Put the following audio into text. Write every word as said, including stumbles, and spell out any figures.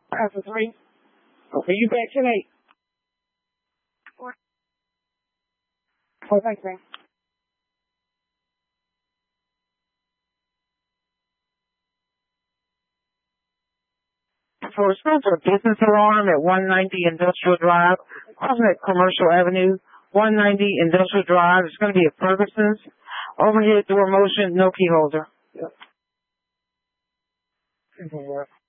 After three. Okay, you back tonight? Four. Oh, thanks, man. For response to a business alarm at one ninety Industrial Drive, crossing at Commercial Avenue, one ninety Industrial Drive. It's going to be at Ferguson's. Overhead door motion, no key holder. Yep.